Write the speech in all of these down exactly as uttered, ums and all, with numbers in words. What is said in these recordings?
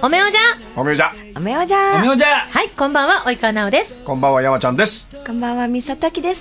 おめおじゃおめおじゃおめおじゃおめおじゃ。 はい、こんばんは、及川直です。 こんばんは、山ちゃんです。 こんばんは、みさたきです。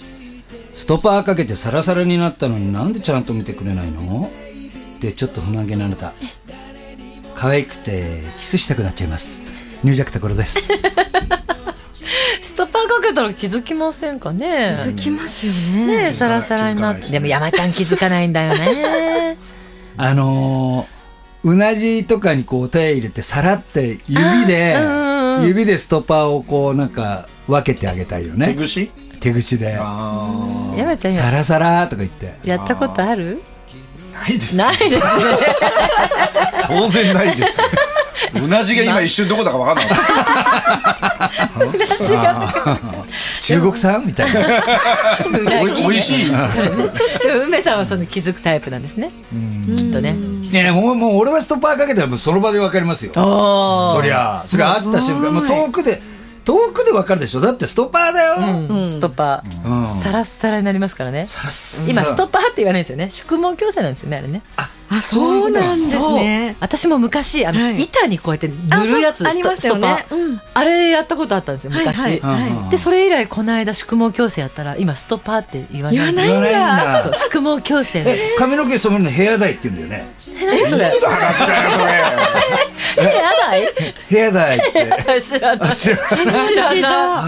ストッパーかけてサラサラになったのになんでちゃんと見てくれないので、ちょっと不満げなあなた、可愛くてキスしたくなっちゃいます。入弱太郎です。 ストッパーかけたら気づきませんかね。 気づきますよね。 ねえ、サラサラになって、でも山ちゃん気づかないんだよね。 あのー、うなじとかにこう手入れてさらって指で、うんうん、指でストッパーをこうなんか分けてあげたいよね。 手ぐし手ぐしで山ちゃんサラサラとか言ってやったことある？ ないですないですね。 当然ないです。うなじが今一瞬どこだか分かんなかった。 うなじが中国産みたいな。 おい、 おいしい。 でも梅さんはその気づくタイプなんですね。きっとね。 いやもうもう俺はストッパーかけたらもうその場で分かりますよ。そりゃそれ会った瞬間もう遠くで遠くで分かるでしょ。だってストッパーだよ。 うん、ストッパー、うん、サラッサラになりますからね。今ストッパーって言わないんですよね。宿毛矯正なんですよね、あれね。 ああ、そうなんですね。 私も昔あの、はい、板にこうやって塗るやつ、 ありましたよね。 ストッパー、うん、あれやったことあったんですよ昔、はいはいはい、でそれ以来この間宿毛矯正やったら今ストッパーって言わないんだ。 言わないんだ。 そう、宿毛矯正。 え、髪の毛染めるのヘアダイって言うんだよね。 何それ。 いつの話だよそれ。 ヘアダイ？ ヘアダイって知らない。知らない。 知らない。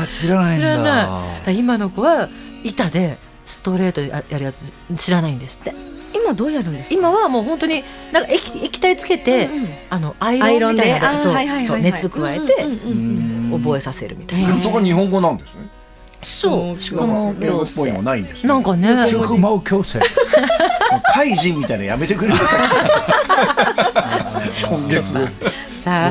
知らないんだ。知らない。 今の子は板でストレートでやるやつ知らないんですって。 今どうやるんですか？ 今はもう本当になんか 液, 液体つけて、うんうん、あのアイロンみたいなので、そう、はいはいはいはい、そう熱加えて、うんうん、覚えさせるみたいな。 でもそこは日本語なんですね。 そう、宿毛矯正。 っないんですね。 なんかね、 宿毛矯正。 怪人みたいなやめてくれるさ。今月。 さあ、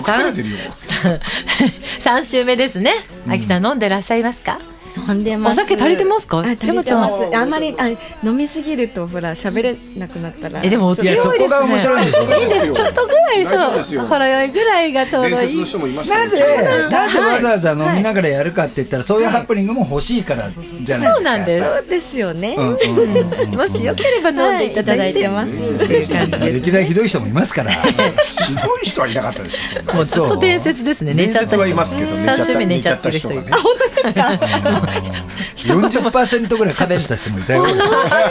三週目ですね。あきさん飲んでらっしゃいますか？ 飲んでます。 お酒足りてますか？ 足りてます。あんまりあ飲みすぎるとほら喋れなくなったら。 え、でもお強いですね。 いや、そこが面白いんですよ。 いいです。ちょっとぐらいそう。ほろ酔いぐらいがちょうどいい。 伝説の人もいました。 なぜなぜわざわざ飲みながらやるかって言ったら、そういうハプニングも欲しいからじゃないですか。 そうなんです。 そうですよね。 もしよければ飲んでいただいてますっていう感じです。 歴代ひどい人もいますから。 ひどい人はいなかったですよ。 もうずっと伝説ですね。寝ちゃった人はいますけど、三週目寝ちゃってる人いる。 あ、本当ですか？ よんじゅっパーセント ぐらいカットした人もいたよ。そんな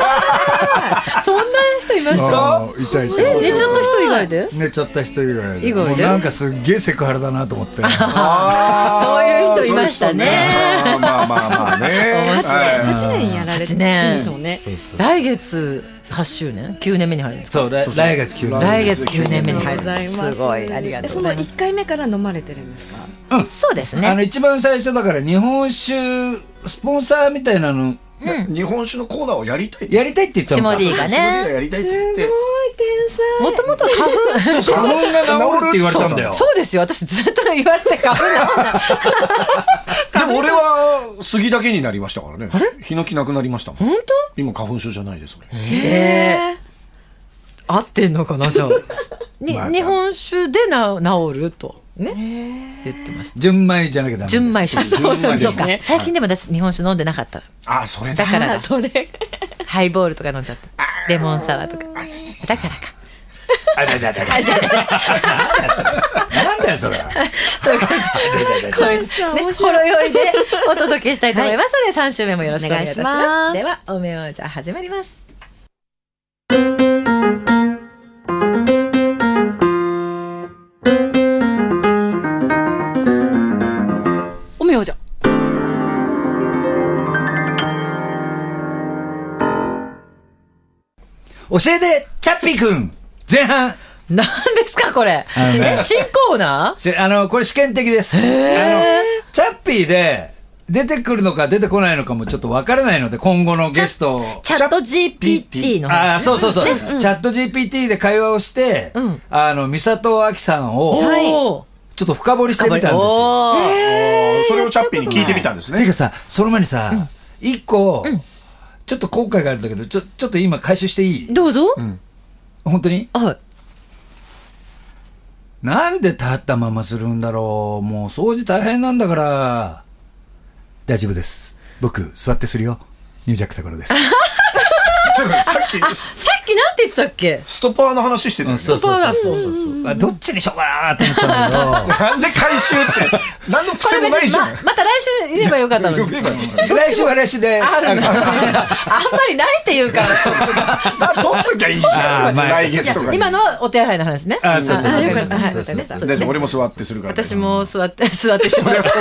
人いましたか？ いたいた。 え、寝ちゃった人以外で？ 寝ちゃった人以外で。 以外で。 なんかすっげえセクハラだなと思って。そういう人いましたね。 まあまあまあね。 はちねんやられてね。 来月はちしゅうねん、きゅうねんめに入るんですか？ そう、来月きゅうねんめ。 来月きゅうねんめに入る。すごい、ありがとうございます。 そのいっかいめから飲まれてるんですか？ うん、 そうですね。 あの一番最初だから日本酒スポンサーみたいなの、 うん、日本酒のコーナーをやりたいやりたいって言ったの。 下 D がね、 やりたいっつって。すごい天才。 もともと花粉そう花粉が治るって言われたんだよ。 そうですよ。私ずっと言われて花粉なんだ。 でも俺は杉だけになりましたからね。あれ？ヒノキなくなりましたもん。 本当？ 今花粉症じゃないです俺。 へえ。合ってんのかなじゃあ。に日本酒でな治ると。ね、言ってました。 純米じゃなきゃダメです。 純米酒。そうか。最近でも私日本酒飲んでなかった。 あ、それだ。 だからだ。 それ。 ハイボールとか飲んじゃった。レモンサワーとか。だからか。 あだだだだ。なんだよそれ。 ほろ酔いでお届けしたいと思いますので、さん週目もよろしくお願いいたします。ではおめおじゃ始まります。おめおじゃ。 教えてチャッピーくん前半。 何ですかこれ。え、新コーナー？ あのこれ試験的です。あのチャッピーで出てくるのか出てこないのかもちょっとわからないので、今後のゲストチャット ジーピーティー の話、ね、 あ、そうそうそう、ね、うん、チャット ジーピーティー で会話をして、うん、あの美里あきさんを、はい、ちょっと深掘りしてみたんですよ。 それをチャッピーに聞いてみたんですね。 ていうかさ、その前にさ、一、うん、個、うん、ちょっと後悔があるんだけど、ちょちょっと今回収していい？ どうぞ。 うん、本当に？ はい。 なんで立ったままするんだろう。もう掃除大変なんだから。大丈夫です。僕座ってするよ。入弱太郎です。 ちょさっきさっきなんて言ってたっけ？ ストパーの話してたよね。 そうそうそうそうそうそうあどっちにしようかなと思ってたんだけどなんで回収って何の癖もないじゃん。 ままた来週言えばよかったのに。 言えばよかった来週は来週であるんだ。あんまりないって言うから、そこが。 な取っときゃいいじゃん。 あーまあ来月とかに。 今のお手洗いの話ね。 あそうそうそうあよかった。はいそうそうそうよかったね大丈夫俺も座ってするから。 私も座って、座ってしてます。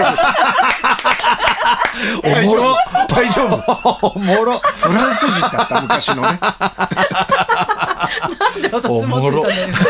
大丈夫大丈夫おもろフランス人だった昔のね。 なんで私持ってたのよ。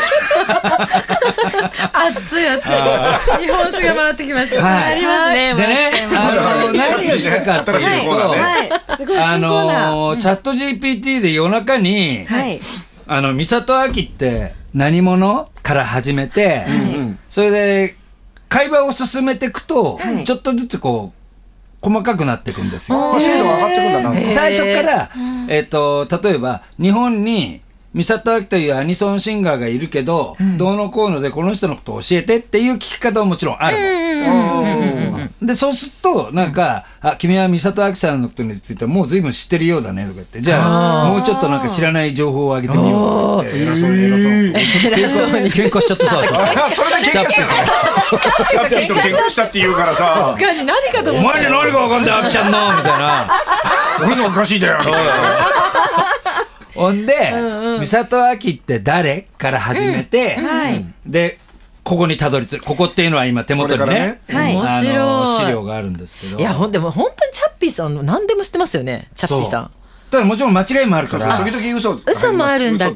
熱い熱い。日本酒が回ってきました。 はいありますね。 でねあの何をしたかっていうと新しいコーナーねはい。すごいあ新コーナー。 のーチャット ジーピーティー で夜中に、 はい。 あの、美里亜紀って何者から始めて、それで、会話を進めていくと、 はいちょっとずつこう、細かくなっていくんですよ。 あ精度が上がってくんだなんか。 最初から、えっと、例えば、日本に、美里亜紀というアニソンシンガーがいるけど、どうのこうのでこの人のことを教えてっていう聞き方ももちろんあるの。で、そうすると、なんか、あ、君は美里亜紀さんのことについてはもう随分知ってるようだね、とか言って、じゃあ、もうちょっとなんか知らない情報をあげてみようとか言って、偉そうに偉そうに。喧嘩しちゃってさ、ちょっとあそれで喧嘩したチャッピーと喧嘩したって言うからさ、 確かに何かと思っお前に何がわかんない、亜紀ちゃんのみたいな。 俺のおかしいんだよ。 ほんで、美里亜紀って誰から始めて、 はい。 で、ここにたどり着く。ここっていうのは今手元にこれね、 からねはいあの面白い資料があるんですけど。 いや、ほんでも本当にチャッピーさんの何でも知ってますよね。チャッピーさん。 ただもちろん間違いもあるから。 時々嘘嘘もあるんだ